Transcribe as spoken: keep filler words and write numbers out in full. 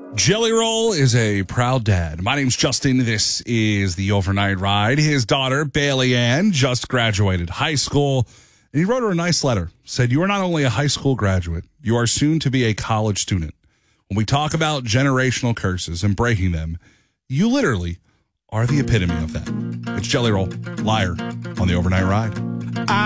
Jelly Roll is a proud dad. My name's Justin. This is the Overnight Ride. His daughter, Bailey Ann, just graduated high school. And he wrote her a nice letter. Said, you are not only a high school graduate, you are soon to be a college student. When we talk about generational curses and breaking them, you literally are the epitome of that. It's Jelly Roll, Liar, on the Overnight Ride.